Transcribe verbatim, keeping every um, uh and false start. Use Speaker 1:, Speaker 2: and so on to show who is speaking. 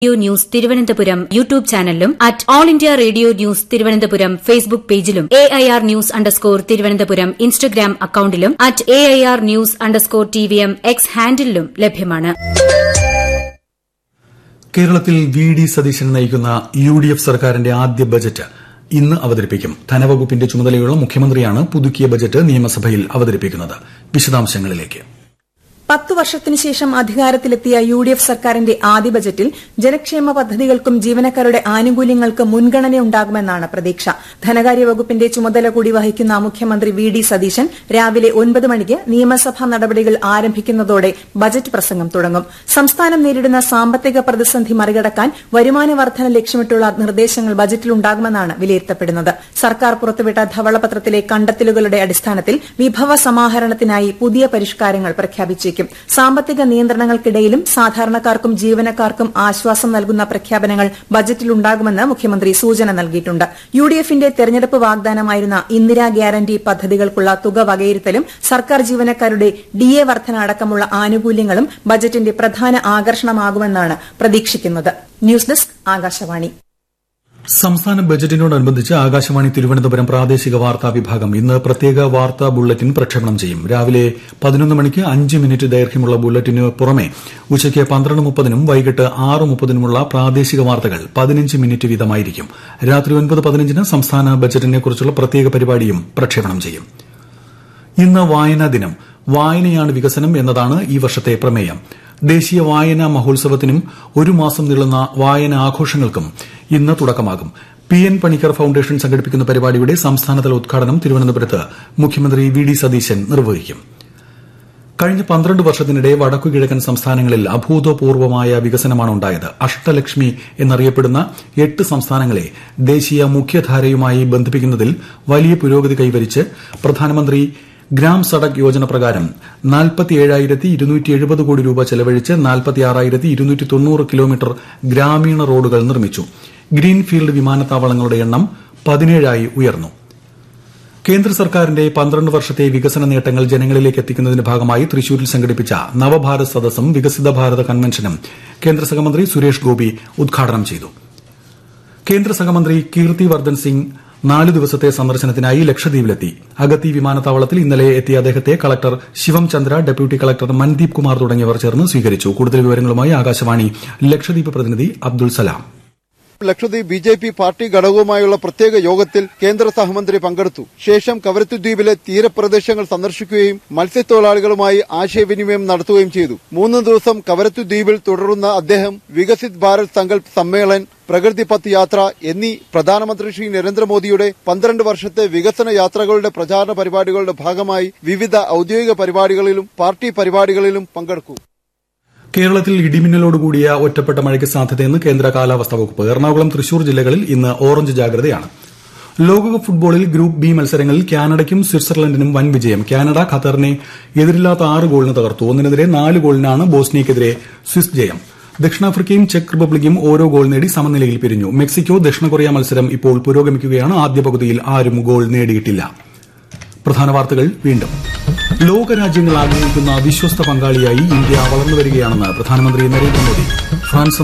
Speaker 1: Radio news Thiruvananthapuram YouTube ചാനലിലും at all India radio news Thiruvananthapuram Facebook പേജിലും A I R news underscore Thiruvananthapuram Instagram അക്കൌണ്ടിലും at A I R news underscore T V M X ഹാൻഡിലും ലഭ്യമാണ്.
Speaker 2: കേരളത്തിൽ V D Satheesan നയിക്കുന്ന U D F സർക്കാരിന്റെ ആദ്യ budget ഇന്ന് അവതരിപ്പിക്കും. ധനവകുപ്പിന്റെ ചുമതലയുള്ള മുഖ്യമന്ത്രിയാണ് പുതുക്കിയ ബജറ്റ് നിയമസഭയിൽ അവതരിപ്പിക്കുന്നത്. വിശദാംശങ്ങളിലേക്ക്.
Speaker 3: പത്തു വർഷത്തിനുശേഷം അധികാരത്തിലെത്തിയ യു ഡി എഫ് സർക്കാരിന്റെ ആദ്യ ബജറ്റിൽ ജനക്ഷേമ പദ്ധതികൾക്കും ജീവനക്കാരുടെ ആനുകൂല്യങ്ങൾക്കും മുൻഗണനയുണ്ടാകുമെന്നാണ് പ്രതീക്ഷ. ധനകാര്യ വകുപ്പിന്റെ ചുമതല കൂടി വഹിക്കുന്ന മുഖ്യമന്ത്രി വി ഡി സതീശൻ രാവിലെ ഒൻപത് മണിക്ക് നിയമസഭാ നടപടികൾ ആരംഭിക്കുന്നതോടെ ബജറ്റ് പ്രസംഗം തുടങ്ങും. സംസ്ഥാനം നേരിടുന്ന സാമ്പത്തിക പ്രതിസന്ധി മറികടക്കാൻ വരുമാന വർധന ലക്ഷ്യമിട്ടുള്ള നിർദ്ദേശങ്ങൾ ബജറ്റിലുണ്ടാകുമെന്നാണ് വിലയിരുത്തപ്പെടുന്നത്. സർക്കാർ പുറത്തുവിട്ട ധവളപത്രത്തിലെ കണ്ടെത്തലുകളുടെ അടിസ്ഥാനത്തിൽ വിഭവ സമാഹരണത്തിനായി പുതിയ പരിഷ്കാരങ്ങൾ പ്രഖ്യാപിച്ചേക്കും. സാമ്പത്തിക നിയന്ത്രണങ്ങൾക്കിടയിലും സാധാരണക്കാർക്കും ജീവനക്കാർക്കും ആശ്വാസം നൽകുന്ന പ്രഖ്യാപനങ്ങൾ ബജറ്റിലുണ്ടാകുമെന്ന് മുഖ്യമന്ത്രി സൂചന നൽകിയിട്ടുണ്ട്. യു ഡി എഫിന്റെ തെരഞ്ഞെടുപ്പ് വാഗ്ദാനമായിരുന്ന ഇന്ദിരാ ഗ്യാരണ്ടി പദ്ധതികൾക്കുള്ള തുക വകയിരുത്തലും സർക്കാർ ജീവനക്കാരുടെ ഡി എ വർധന അടക്കമുള്ള ആനുകൂല്യങ്ങളും ബജറ്റിന്റെ പ്രധാന ആകർഷണമാകുമെന്നാണ് പ്രതീക്ഷിക്കുന്നത്. News desk Akashvani.
Speaker 2: സംസ്ഥാന ബജറ്റിനോടനുബന്ധിച്ച് ആകാശവാണി തിരുവനന്തപുരം പ്രാദേശിക വാർത്താ വിഭാഗം ഇന്ന് പ്രത്യേക വാർത്താ ബുള്ളറ്റിൻ പ്രക്ഷേപണം ചെയ്യും. രാവിലെ പതിനൊന്ന് മണിക്ക് അഞ്ച് മിനിറ്റ് ദൈർഘ്യമുള്ള ബുള്ളറ്റിന് പുറമെ ഉച്ചയ്ക്ക് പന്ത്രണ്ട് മുപ്പതിനും വൈകിട്ട് ആറ് മുപ്പതിനുമുള്ള പ്രാദേശിക വാർത്തകൾ പതിനഞ്ച് മിനിറ്റ് വീതമായിരിക്കും. രാത്രി ഒൻപത് പതിനഞ്ചിന് സംസ്ഥാന ബജറ്റിനെക്കുറിച്ചുള്ള പ്രത്യേക പരിപാടിയും പ്രക്ഷേപണം ചെയ്യും. ഇന്ന് വായനാ ദിനം. വായനയാണ് വികസനം എന്നതാണ് ഈ വർഷത്തെ പ്രമേയം. ദേശീയ വായനാ മഹോത്സവത്തിനും ഒരു മാസം നീളുന്ന വായന ആഘോഷങ്ങൾക്കും ഇന്ന് തുടക്കമാകും. പി എൻ പണിക്കർ ഫൌണ്ടേഷൻ സംഘടിപ്പിക്കുന്ന പരിപാടിയുടെ സംസ്ഥാനതല ഉദ്ഘാടനം തിരുവനന്തപുരത്ത് മുഖ്യമന്ത്രി വി ഡി സതീശൻ നിർവഹിക്കും. കഴിഞ്ഞ പന്ത്രണ്ട് വർഷത്തിനിടെ വടക്കുകിഴക്കൻ സംസ്ഥാനങ്ങളിൽ അഭൂതപൂർവമായ വികസനമാണ് ഉണ്ടായത്. അഷ്ടലക്ഷ്മി എന്നറിയപ്പെടുന്ന എട്ട് സംസ്ഥാനങ്ങളെ ദേശീയ മുഖ്യധാരയുമായി ബന്ധിപ്പിക്കുന്നതിൽ വലിയ പുരോഗതി കൈവരിച്ച് പ്രധാനമന്ത്രി ഗ്രാം സഡക് യോജന പ്രകാരം നാൽപ്പത്തിയേഴായിരത്തി ഇരുന്നൂറ്റി എഴുപത് കോടി രൂപ ചെലവഴിച്ച് നാൽപ്പത്തിയാറായിരത്തി ഇരുന്നൂറ്റി തൊണ്ണൂറ് കിലോമീറ്റർ ഗ്രാമീണ റോഡുകൾ നിർമ്മിച്ചു. ഗ്രീൻഫീൽഡ് വിമാനത്താവളങ്ങളുടെ എണ്ണം പതിനേഴായി ഉയർന്നു. കേന്ദ്ര സർക്കാരിന്റെ പന്ത്രണ്ട് വർഷത്തെ വികസന നേട്ടങ്ങൾ ജനങ്ങളിലേക്ക് എത്തിക്കുന്നതിന്റെ ഭാഗമായി തൃശൂരിൽ സംഘടിപ്പിച്ച നവഭാരത് സദസ്സും വികസിത ഭാരത കൺവെൻഷനും കേന്ദ്ര സഹമന്ത്രി സുരേഷ് ഗോപി ഉദ്ഘാടനം ചെയ്തു. കേന്ദ്ര സഹമന്ത്രി കീർത്തി വർദ്ധൻ സിംഗ് നാല് ദിവസത്തെ സന്ദർശനത്തിനായി ലക്ഷദ്വീപിലെത്തി. അഗത്തി വിമാനത്താവളത്തിൽ ഇന്നലെ എത്തിയ അദ്ദേഹത്തെ കളക്ടർ ശിവം ചന്ദ്ര, ഡെപ്യൂട്ടി കളക്ടർ മൻദീപ് കുമാർ തുടങ്ങിയവർ ചേർന്ന് സ്വീകരിച്ചു. കൂടുതൽ വിവരങ്ങളുമായി ആകാശവാണി ലക്ഷദ്വീപ് പ്രതിനിധി Abdul Salam.
Speaker 4: Lakshadweep B J P party ഘടകവുമായുള്ള പ്രത്യേക യോഗത്തിൽ കേന്ദ്ര സഹമന്ത്രി പങ്കെടുത്തു. ശേഷം കവരത്തുദ്വീപിലെ തീരപ്രദേശങ്ങൾ സന്ദർശിക്കുകയും മത്സ്യത്തൊഴിലാളികളുമായി ആശയവിനിമയം നടത്തുകയും ചെയ്തു. മൂന്ന് ദിവസം കവരത്തുദ്വീപിൽ തുടരുന്ന അദ്ദേഹം വികസിത് ഭാരത് സങ്കൽപ് സമ്മേളൻ, പ്രകൃതി പത്ത് യാത്ര എന്നീ പ്രധാനമന്ത്രി ശ്രീ നരേന്ദ്രമോദിയുടെ പന്ത്രണ്ട് വർഷത്തെ വികസന യാത്രകളുടെ പ്രചാരണ പരിപാടികളുടെ ഭാഗമായി വിവിധ ഔദ്യോഗിക പരിപാടികളിലും പാർട്ടി പരിപാടികളിലും പങ്കെടുക്കും.
Speaker 2: കേരളത്തിൽ ഇടിമിന്നലോടുകൂടിയ ഒറ്റപ്പെട്ട മഴയ്ക്ക് സാധ്യതയെന്ന് കേന്ദ്ര കാലാവസ്ഥാ വകുപ്പ്. എറണാകുളം, തൃശൂർ ജില്ലകളിൽ ഇന്ന് ഓറഞ്ച് ജാഗ്രതയാണ്. ലോകകപ്പ് ഫുട്ബോളിൽ ഗ്രൂപ്പ് ബി മത്സരങ്ങളിൽ കാനഡയ്ക്കും സ്വിറ്റ്സർലൻഡിനും വൻ വിജയം. കാനഡ ഖത്തറിനെ എതിരില്ലാത്ത ആറ് ഗോളിന് തകർത്തു. ഒന്നിനെതിരെ നാല് ഗോളിനാണ് ബോസ്നിയയ്ക്കെതിരെ സ്വിസ് ജയം. ദക്ഷിണാഫ്രിക്കയും ചെക്ക് റിപ്പബ്ലിക്കും ഓരോ ഗോൾ നേടി സമനിലയിൽ പിരിഞ്ഞു. മെക്സിക്കോ ദക്ഷിണ കൊറിയ മത്സരം ഇപ്പോൾ പുരോഗമിക്കുകയാണ്. ആദ്യ പകുതിയിൽ ആരും ഗോൾ നേടിയിട്ടില്ല. പ്രധാന വാർത്തകൾ വീണ്ടും. ലോകരാജ്യങ്ങൾ ആഗ്രഹിക്കുന്ന വിശ്വസ്ത പങ്കാളിയായി ഇന്ത്യ വളർന്നുവരികയാണെന്ന് പ്രധാനമന്ത്രി നരേന്ദ്രമോദി. ഫ്രാൻസ്